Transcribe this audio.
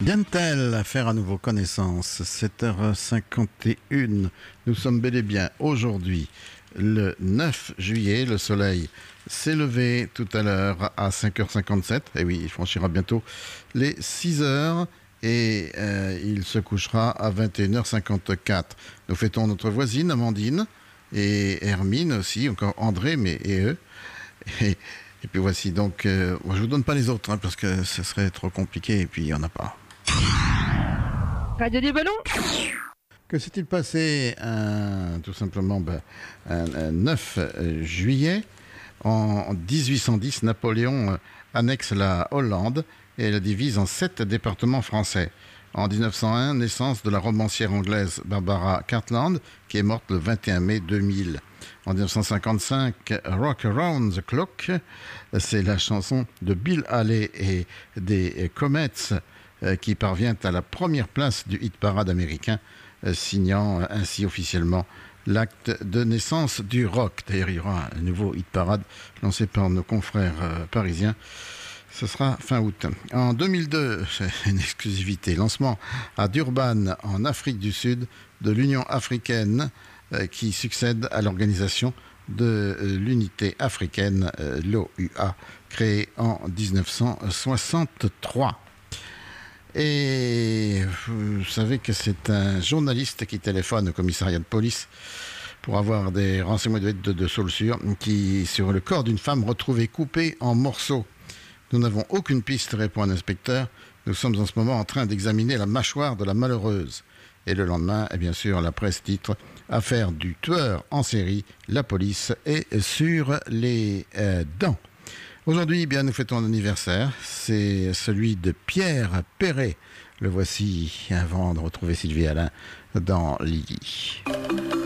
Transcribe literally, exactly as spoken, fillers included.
Vient-elle faire à nouveau connaissance? sept heures cinquante et une. Nous sommes bel et bien aujourd'hui le neuf juillet. Le soleil s'est levé tout à l'heure à cinq heures cinquante-sept. Et oui, il franchira bientôt les six heures. Et euh, il se couchera à vingt et une heures cinquante-quatre. Nous fêtons notre voisine Amandine et Hermine aussi, encore André, mais et eux. Et, et puis voici donc, euh, je ne vous donne pas les autres hein, parce que ce serait trop compliqué et puis il n'y en a pas. Radio du Ballon. Que s'est-il passé un, tout simplement ben, un, un neuf juillet en dix-huit cent dix, Napoléon euh, annexe la Hollande et la divise en sept départements français. En dix-neuf cent un, naissance de la romancière anglaise Barbara Cartland, qui est morte le vingt et un mai deux mille. En dix-neuf cent cinquante-cinq, Rock Around the Clock, c'est la chanson de Bill Haley et des Comets euh, qui parvient à la première place du hit-parade américain, euh, signant euh, ainsi officiellement l'acte de naissance du rock. D'ailleurs, il y aura un nouveau hit-parade lancé par nos confrères euh, parisiens. Ce sera fin août. En deux mille deux, c'est une exclusivité, lancement à Durban, en Afrique du Sud, de l'Union africaine euh, qui succède à l'organisation de euh, l'unité africaine, euh, l'O U A, créée en dix-neuf cent soixante-trois. Et vous savez que c'est un journaliste qui téléphone au commissariat de police pour avoir des renseignements de, de, de Saulsure, qui sur le corps d'une femme retrouvée coupée en morceaux. Nous n'avons aucune piste, répond un inspecteur. Nous sommes en ce moment en train d'examiner la mâchoire de la malheureuse. Et le lendemain, et bien sûr, la presse titre « Affaire du tueur en série, la police est sur les euh, dents ». Aujourd'hui, eh bien, nous fêtons un anniversaire. C'est celui de Pierre Perret. Le voici avant de retrouver Sylvie Alain dans Lily.